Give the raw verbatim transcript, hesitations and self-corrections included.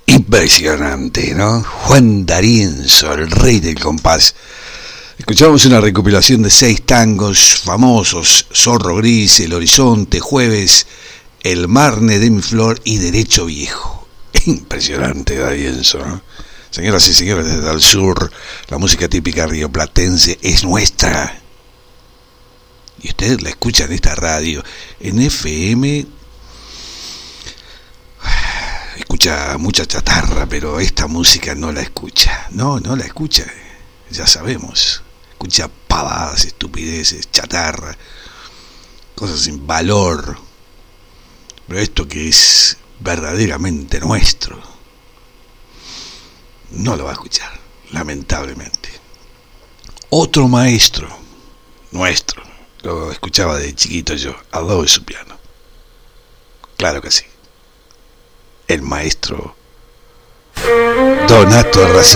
Impresionante, ¿no? Juan D'Arienzo, el rey del compás. Escuchamos una recopilación de seis tangos famosos: Zorro Gris, El Horizonte, Jueves, El Marne de mi Flor y Derecho Viejo. Impresionante, D'Arienzo, ¿no? Señoras y señores, desde el sur, la música típica rioplatense es nuestra. Y ustedes la escuchan en esta radio, en F M. Escucha mucha chatarra, pero esta música no la escucha. No, no la escucha. Ya sabemos. Escucha pavadas, estupideces, chatarra, cosas sin valor. Pero esto que es verdaderamente nuestro, no lo va a escuchar, lamentablemente. Otro maestro nuestro, lo escuchaba de chiquito yo, al lado de su piano. Claro que sí. El maestro Donato Arracena.